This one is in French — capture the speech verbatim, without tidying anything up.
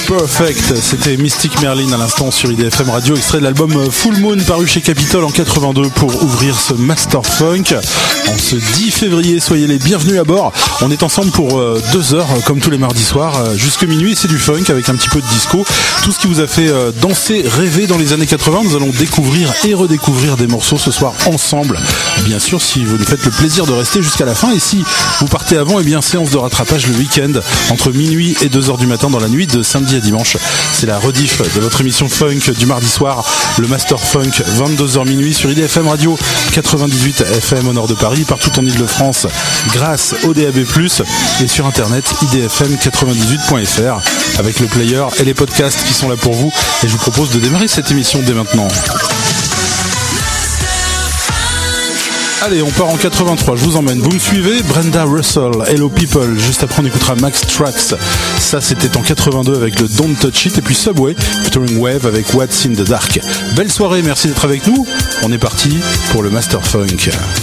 Perfect, c'était Mystic Merlin à l'instant sur I D F M Radio, extrait de l'album Full Moon paru chez Capitol en quatre-vingt-deux pour ouvrir ce Master Funk. En ce dix février, soyez les bienvenus à bord. On est ensemble pour euh, deux heures, euh, comme tous les mardis soirs, euh, jusque minuit. C'est du funk avec un petit peu de disco. Tout ce qui vous a fait euh, danser, rêver dans les années quatre-vingts. Nous allons découvrir et redécouvrir des morceaux ce soir ensemble. Bien sûr, si vous nous faites le plaisir de rester jusqu'à la fin. Et si vous partez avant, eh bien séance de rattrapage le week-end entre minuit et deux heures du matin dans la nuit de samedi à dimanche. C'est la rediff de votre émission funk du mardi soir, le Master Funk, vingt-deux heures minuit sur I D F M Radio, quatre-vingt-dix-huit F M au nord de Paris, partout en Ile-de-France, grâce au D A B plus, et sur internet I D F M quatre-vingt-dix-huit point F R, avec le player et les podcasts qui sont là pour vous. Et je vous propose de démarrer cette émission dès maintenant. Allez, on part en quatre-vingt-trois, je vous emmène. Vous me suivez? Brenda Russell, Hello People. Juste après, on écoutera Max Trax. Ça, c'était en quatre-vingt-deux avec le Don't Touch It. Et puis Subway, featuring Wave avec What's in the Dark. Belle soirée, merci d'être avec nous. On est parti pour le Master Funk.